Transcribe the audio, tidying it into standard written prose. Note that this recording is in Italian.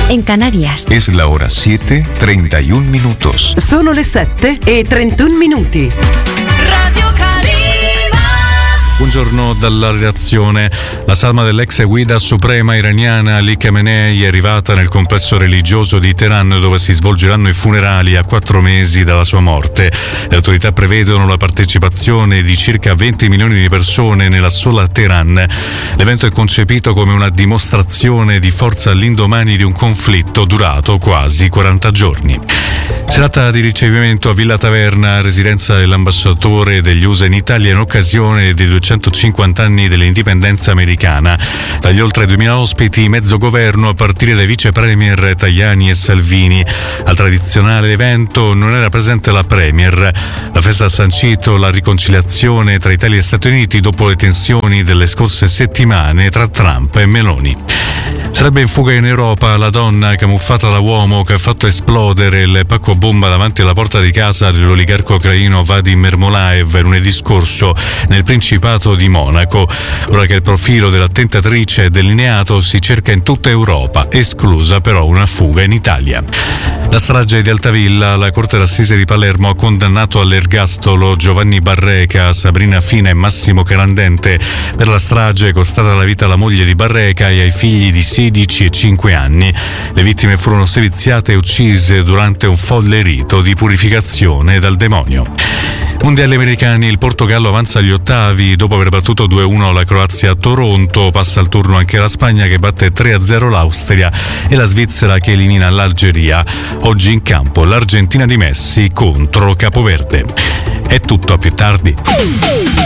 en Canarias. Es la hora 7:31 minutos. Sono le 7:31. Radio Calima. Buongiorno dalla redazione. La salma dell'ex guida suprema iraniana Ali Khamenei è arrivata nel complesso religioso di Teheran, dove si svolgeranno i funerali a 4 mesi dalla sua morte. Le autorità prevedono la partecipazione di circa 20 milioni di persone nella sola Teheran. L'evento è concepito come una dimostrazione di forza all'indomani di un conflitto durato quasi 40 giorni. Serata di ricevimento a Villa Taverna, residenza dell'ambasciatore degli USA in Italia, in occasione dei 250 anni dell'indipendenza americana. Dagli oltre 2000 ospiti, mezzo governo a partire dai vice premier Tajani e Salvini. Al tradizionale evento non era presente la premier. La festa ha sancito la riconciliazione tra Italia e Stati Uniti dopo le tensioni delle scorse settimane tra Trump e Meloni. Sarebbe in fuga in Europa la donna camuffata da uomo che ha fatto esplodere il pacco bomba davanti alla porta di casa dell'oligarco ucraino Vadim Ermolaev lunedì scorso nel Principato di Monaco. Ora che il profilo dell'attentatrice è delineato, si cerca in tutta Europa, esclusa però una fuga in Italia. La strage di Altavilla, la Corte d'Assise di Palermo ha condannato all'ergastolo Giovanni Barreca, Sabrina Fina e Massimo Carandente per la strage costata la vita alla moglie di Barreca e ai figli di 16 e 5 anni. Le vittime furono seviziate e uccise durante un folle rito di purificazione dal demonio. Mondiali americani, il Portogallo avanza agli ottavi dopo aver battuto 2-1 la Croazia a Toronto. Passa al turno anche la Spagna che batte 3-0 l'Austria e la Svizzera che elimina l'Algeria. Oggi in campo l'Argentina di Messi contro Capoverde. È tutto, a più tardi.